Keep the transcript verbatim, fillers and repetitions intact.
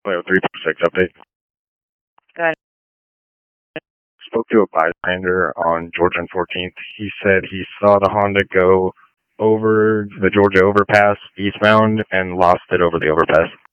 Player three point six update. Go ahead. Spoke to a bystander on Georgia and fourteenth. He said he saw the Honda go over the Georgia overpass eastbound and lost it over the overpass.